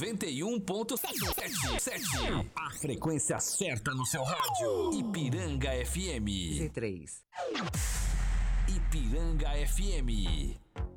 91.7. A frequência certa no seu rádio. Ipiranga FM. G3. Ipiranga FM.